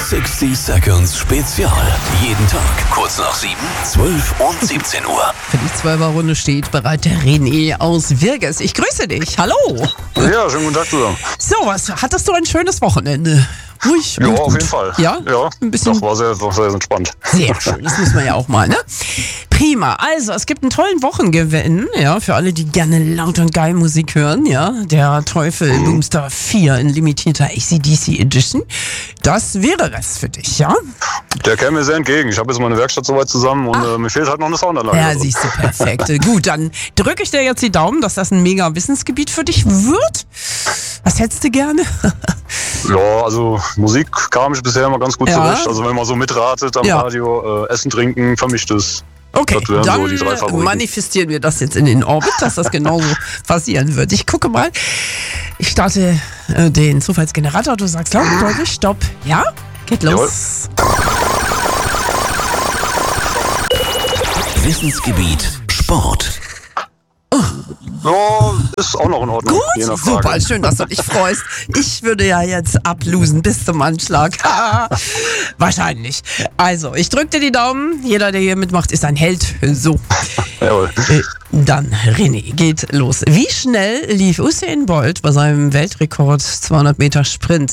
60 Seconds Spezial. Jeden Tag kurz nach 7, 12 und 17 Uhr. Für die 12er-Runde steht bereit der René aus Wirges. Ich grüße dich. Hallo. Ja, schönen guten Tag zusammen. So, hattest du ein schönes Wochenende? Ruhig. Ja, und auf gut. jeden Fall. Ja? Ein bisschen. Doch, war sehr entspannt. Sehr schön, das muss man ja auch mal, ne? Prima, also es gibt einen tollen Wochengewinn, ja, für alle, die gerne laut und geil Musik hören, ja. Der Teufel Boomster 4 in limitierter AC/DC Edition. Das wäre was für dich, ja? Der käme mir sehr entgegen. Ich habe jetzt meine Werkstatt soweit zusammen und mir fehlt halt noch eine Soundanlage. Ja, siehst du, perfekt. Gut, dann drücke ich dir jetzt die Daumen, dass das ein mega Wissensgebiet für dich wird. Was hättest du gerne? Ja, also Musik kam ich bisher immer ganz gut zurecht. Also wenn man so mitratet am Radio, Essen, Trinken, Vermischtes. Okay, das wären dann so die 3 Favoriten. Manifestieren wir das jetzt in den Orbit, dass das genauso passieren wird. Ich gucke mal. Ich starte den Zufallsgenerator. Du sagst laut, deutlich, Stopp. Ja? Geht los. Wissensgebiet Sport. Ja, ist auch noch in Ordnung. Gut, super, schön, dass du dich freust. Ich würde ja jetzt ablosen bis zum Anschlag. Wahrscheinlich. Also, ich drücke dir die Daumen. Jeder, der hier mitmacht, ist ein Held. So. Jawohl. Dann, René, geht los. Wie schnell lief Usain Bolt bei seinem Weltrekord 200 Meter Sprint?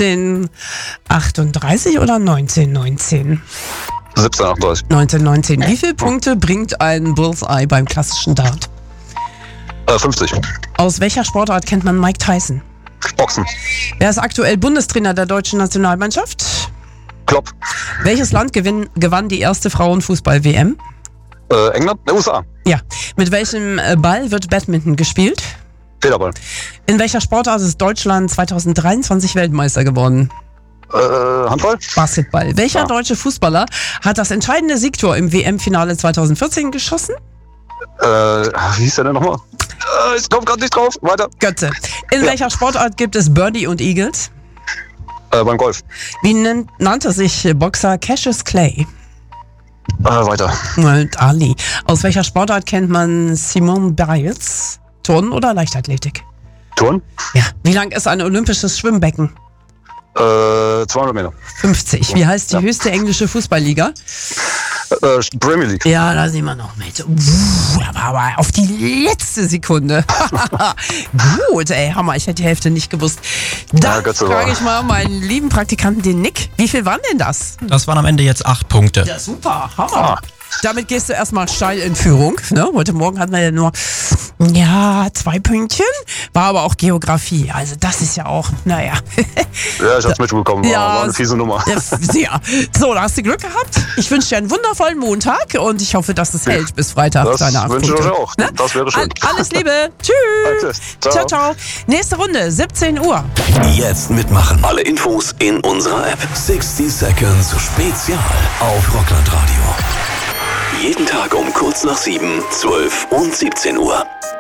17:38 oder 19:19? 17:38. 19:19. Wie viele Punkte bringt ein Bullseye beim klassischen Dart? 50. Aus welcher Sportart kennt man Mike Tyson? Boxen. Wer ist aktuell Bundestrainer der deutschen Nationalmannschaft? Klopp. Welches Land gewann die erste Frauenfußball-WM? England? USA. Ja. Mit welchem Ball wird Badminton gespielt? Federball. In welcher Sportart ist Deutschland 2023 Weltmeister geworden? Handball? Basketball. Welcher deutsche Fußballer hat das entscheidende Siegtor im WM-Finale 2014 geschossen? Wie hieß der denn nochmal? Ich komme gerade nicht drauf. Weiter. Götze. In welcher Sportart gibt es Birdie und Eagles? Beim Golf. Wie nannte sich Boxer Cassius Clay? Weiter. Und Ali. Aus welcher Sportart kennt man Simone Biles? Turnen oder Leichtathletik? Turnen? Ja. Wie lang ist ein olympisches Schwimmbecken? 200 Meter. 50. Wie heißt die höchste englische Fußballliga? Premier League. Ja, da sehen wir noch mit. Aber auf die letzte Sekunde. Gut, ey, Hammer. Ich hätte die Hälfte nicht gewusst. Da frage ich mal meinen lieben Praktikanten, den Nick. Wie viel waren denn das? Das waren am Ende jetzt 8 Punkte. Ja, super. Hammer. Damit gehst du erstmal steil in Führung. Ne? Heute Morgen hatten wir ja nur 2 Pünktchen. War aber auch Geografie. Also das ist ja auch, naja. Ja, ich hab's mitbekommen. War eine fiese Nummer. Ja. So, da hast du Glück gehabt. Ich wünsche dir einen wundervollen Montag und ich hoffe, dass es hält bis Freitag. Das wünsche ich euch auch. Ne? Das wäre schön. Alles Liebe. Tschüss. Danke. Ciao. Nächste Runde, 17 Uhr. Jetzt mitmachen. Alle Infos in unserer App. 60 Seconds Spezial auf Rockland Radio. Jeden Tag um kurz nach 7, 12 und 17 Uhr.